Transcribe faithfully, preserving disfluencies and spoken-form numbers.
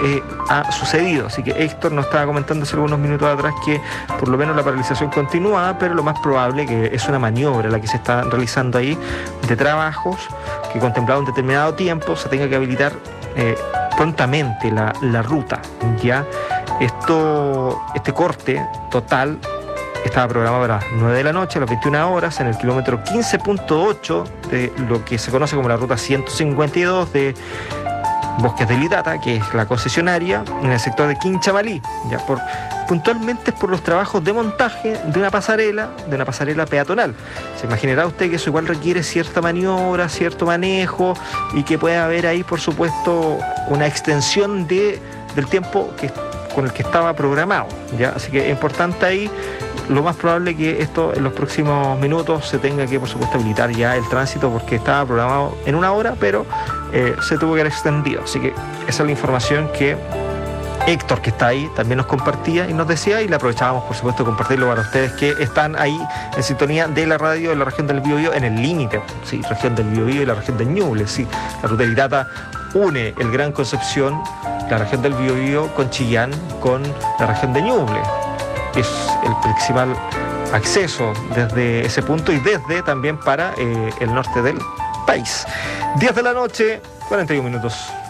eh, ha sucedido. Así que Héctor nos estaba comentando hace algunos minutos atrás que por lo menos la paralización continúa, pero lo más probable que es una maniobra la que se está realizando ahí de trabajos que contemplado un determinado tiempo se tenga que habilitar eh, prontamente la, la ruta. Ya esto, este corte total estaba programado a las nueve de la noche, a las veintiuna horas, en el kilómetro quince punto ocho de lo que se conoce como la ruta ciento cincuenta y dos de Bosques del Itata, que es la concesionaria, en el sector de Quinchamalí. Ya por, puntualmente es por los trabajos de montaje de una pasarela, de una pasarela peatonal. Se imaginará usted que eso igual requiere cierta maniobra, cierto manejo, y que puede haber ahí, por supuesto, una extensión de, del tiempo que, con el que estaba programado. ¿Ya? Así que es importante ahí. Lo más probable es que esto en los próximos minutos se tenga que, por supuesto, habilitar ya el tránsito porque estaba programado en una hora, pero eh, se tuvo que haber extendido. Así que esa es la información que Héctor, que está ahí, también nos compartía y nos decía, y le aprovechábamos, por supuesto, de compartirlo para ustedes que están ahí en sintonía de la radio de la región del Biobío, en el límite, sí, región del Biobío y la región de Ñuble, sí, la ruta del Itata une el Gran Concepción, la región del Biobío, con Chillán, con la región de Ñuble. Es el principal acceso desde ese punto y desde también para eh, el norte del país. diez de la noche, cuarenta y un minutos.